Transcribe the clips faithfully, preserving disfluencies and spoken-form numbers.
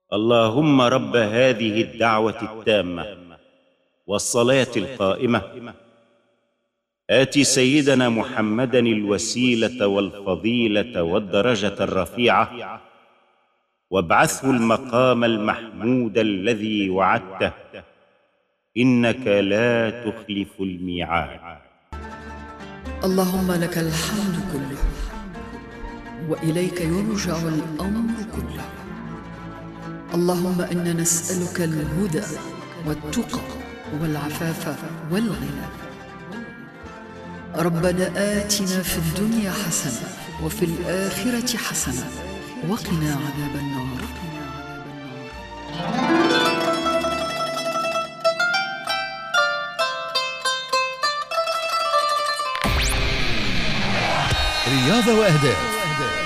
اللهم رب هذه الدعوة التامة والصلاة القائمة آت سيدنا محمدا الوسيلة والفضيلة والدرجة الرفيعة وابعثه المقام المحمود الذي وعدته إنك لا تخلف الميعاد. اللهم لك الحمد كله وإليك يرجع الأمر كله. اللهم إنا نسألك الهدى والتقى والعفاف والغنى. ربنا آتنا في الدنيا حسنة وفي الآخرة حسنة وقنا عذاب النار. رياضة وأهداف.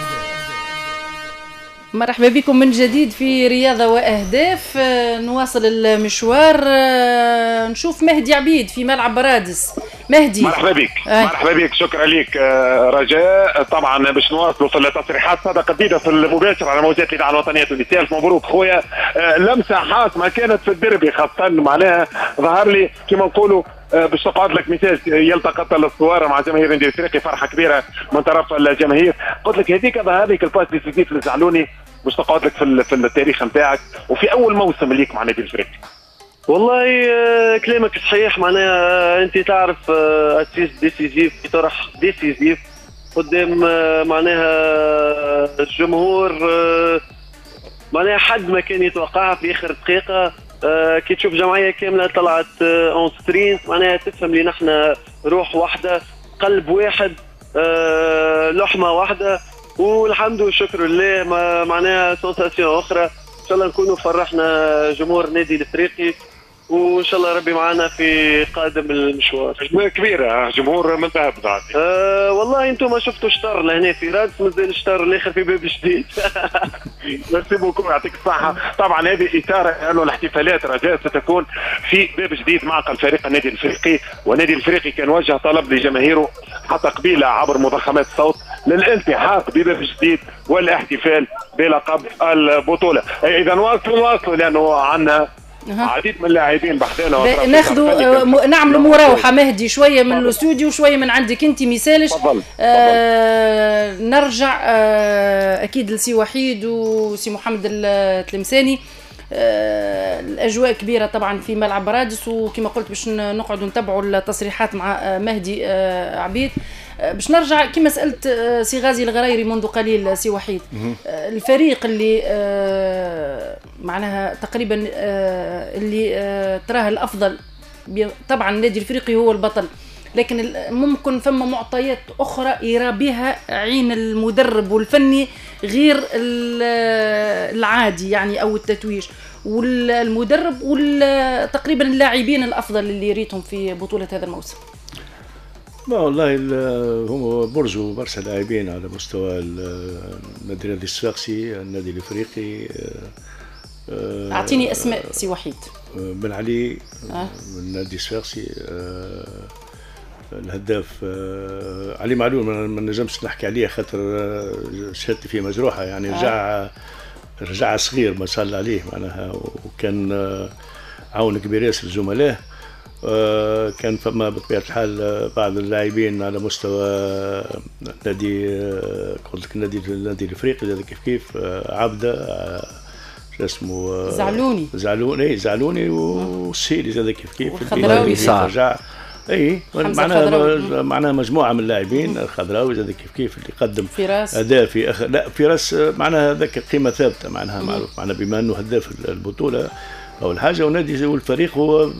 مرحبا بكم من جديد في رياضة وأهداف. نواصل المشوار، نشوف مهدي عبيد في ملعب برادس. مهدي مرحبا بك. آه. مرحبا بك، شكرا لك رجاء. طبعا باش نواصلوا في التصريحات صدق جديده في المباشر على موجات الاذاعه الوطنيه التونسيه. مبروك خويا، لمسه حاسمه كانت في الديربي، خاصه معناها ظهر لي كما نقولوا باش تقعد لك مثال يلتقط الصوار مع جماهير النادي الافريقي، فرحه كبيره من طرف الجماهير. قلت لك هذيك ظهر لك الباس ديسيزيف للزعلوني باش تقعد لك في, في التاريخ نتاعك وفي اول موسم ليك مع النادي الافريقي. والله كلامك صحيح، معناها انت تعرف اسيس ديسيزيف يطرح ديسيزيف قدام معناها الجمهور، معناها حد ما كان يتوقعها في اخر دقيقه. كي تشوف جمعيه كامله طلعت اون سترينت، معناها تفهم لي نحن روح واحده، قلب واحد، لحمه واحده، والحمد والشكر لله. معناها سونساسيون اخرى، ان شاء الله نكونوا فرحنا جمهور النادي الافريقي، وان شاء الله ربي معنا في قادم المشوار. كبيره جمهور من ذهب ذاتي. أه والله انتم ما شفتوا شطر لهنا في رادس، مازال شطر الاخر في باب جديد. ميرسي بوكو، يعطيك الصحه. طبعا هذه اثاره انه الاحتفالات رجاء ستكون في باب جديد معقل فريق النادي الافريقي، والنادي الافريقي كان وجه طلب لجماهيره حتى قبيله عبر مضخمات الصوت للالتحاق بباب جديد والاحتفال بلقب البطوله. اذا واصلوا واصلوا لانه عندنا عديد من اللاعبين بحثنا ناخذوا نعملوا مراوحه مهدي، شويه من الاستوديو وشويه من عندك انت مثالش. آه نرجع آه اكيد لسي وحيد وسي محمد التلمساني. آه الاجواء كبيره طبعا في ملعب برادس، وكما قلت باش نقعدوا نتبعوا التصريحات مع مهدي آه عبيد. باش نرجع كما سألت سي غازي الغرايري منذ قليل سي وحيد، الفريق اللي معناها تقريبا اللي تراه الأفضل، طبعا النادي الافريقي هو البطل، لكن ممكن فما معطيات أخرى يرى بها عين المدرب والفني غير العادي يعني أو التتويج، والمدرب وتقريبا اللاعبين الأفضل اللي ريتهم في بطولة هذا الموسم. ما والله هم برزوا برشا لاعبين على مستوى النادي الصفاقسي، النادي الافريقي. اعطيني اسماء سي وحيد. بن علي أه؟ من النادي الصفاقسي، الهداف علي معلول ما نجمش نحكي عليه خاطر شهادتي فيه مجروحه، يعني أه؟ رجع رجع صغير ما شاء الله عليه معناها، وكان عون كبير ياسر الزملاء. آه كان فما بطبيعة الحال بعض اللاعبين على مستوى النادي، آه قلت لك النادي النادي الافريقي زاد كيف كيف آه عبده، آه شو اسمه آه زعلوني زعلوني زعلوني والسيلي زاد كيف كيف والخضراوي رجع. اي معناها معناها مجموعه من اللاعبين، الخضراوي زاد كيف كيف اللي قدم فراس اداء في أخ... لا فراس معناها هذاك قيمه ثابته معناها معروف، معناها بما انه هداف البطوله او الحاجه، ونادي والفريق هو